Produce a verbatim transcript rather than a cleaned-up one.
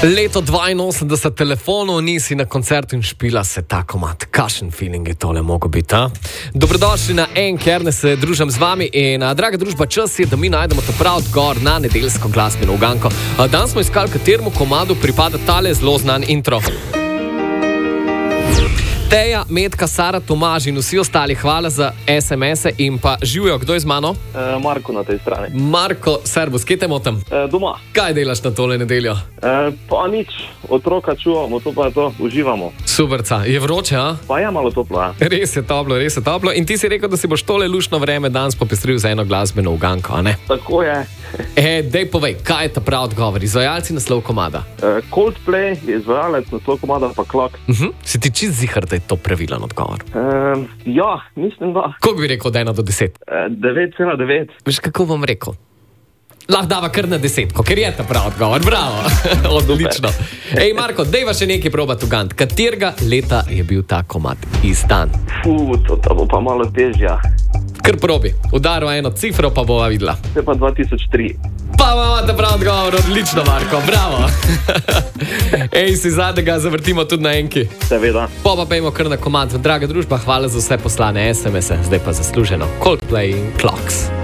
Leto dvainosemdeset, telefonov nisi na koncertu in špila se ta komad. Kakšen feeling je tole mogo biti, a? Dobrodošli na en, ker ne se družim z vami in, a, draga družba, čas je, da mi najdemo ta prav odgovor na nedeljsko glasbeno uganko. A, danes smo iskali, kateremu komadu pripada tale zelo znan intro. Teja, Metka, Sara, Tomaž in vsi ostali, hvala za es em ese in pa živijo, kdo je z mano? E, Marko na tej strani. Marko, servus, kje te motam? E, doma. Kaj delaš na tole nedeljo? E, pa nič, otroka čuvamo, to pa je to, uživamo. Superca, je vroče, a? Pa je malo toplo, a? Res je toplo, res je toplo. In ti si rekel, da si boš tole luštno vreme danes popestril za eno glasbeno uganko, a ne? Tako je. E, dej povej, kaj je ta prav odgovor? Izvajalci, naslov komada. E, Coldplay je izvajalec, naslov komada pa Clock. Uh-huh. Si ti čist zihar, da je to pravilen odgovor? E, ja, mislim da. Koliko bi rekel od ena do deset? E, devet cela devet. Veš, kako bom rekel? Lahko dava kar na desetko, ker je ta prav odgovor. Bravo, odlično. Ej, Marko, dejva še nekaj probat ugant. Katerega leta je bil ta komad izdan? Fu, to, to bo pa malo težja. Kar probi, udarva eno cifro, pa bova videla. To je pa dva tisoč tri. Pa imate prav odgovor, odlično, Marko, bravo. Ej, si zadnjega zavrtimo tudi na enki. Seveda. Pa pa pejmo kar na komad. Draga družba, hvala za vse poslane es em ese, zdaj pa zasluženo Coldplay in Clocks.